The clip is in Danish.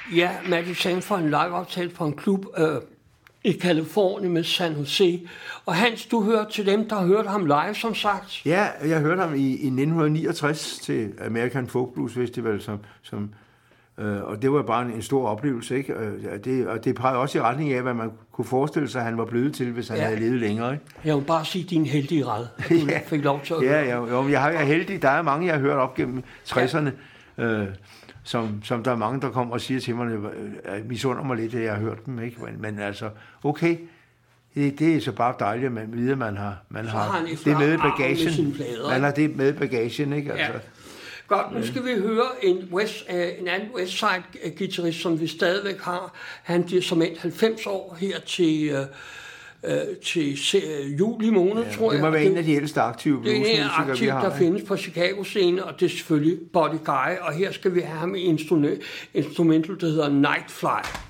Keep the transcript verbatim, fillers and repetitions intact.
Ja, Matty Sanford, en live-optagelse fra en klub øh, i Californien med San Jose. Og Hans, du hører til dem, der har hørt ham live, som sagt? Ja, jeg hørte ham i, i nitten niogtres til American Folk Blues Festival, som, som, øh, og det var bare en, en stor oplevelse, ikke? Og det, og det pegede også i retning af, hvad man kunne forestille sig, at han var blevet til, hvis han ja. havde levet længere, ikke? Jeg vil bare sige, din heldige red, at du ja. fik lov til at ja, ja, jo, jeg har jeg er heldig. Der er mange, jeg har hørt op gennem tresserne, ja. øh, Som, som der er mange, der kommer og siger til mig, at misunder mig lidt, at jeg har hørt dem, ikke? Men, men altså, okay, det, det er så bare dejligt, at man ved, at man har, man har, har det med bagagen. Plader, man har det med bagagen, ikke? Altså. Ja. Godt, nu skal vi høre en, West, uh, en anden Westside-guitarist, som vi stadigvæk har. Han bliver som endt halvfems år her til... Uh, til uh, juli måned, ja, tror jeg. Det må være en af de ældste aktive bluesmusikere, vi har. Det er en aktiv, der findes på Chicago-scenen, og det er selvfølgelig Buddy Guy, og her skal vi have ham i instrumental, der hedder Nightfly.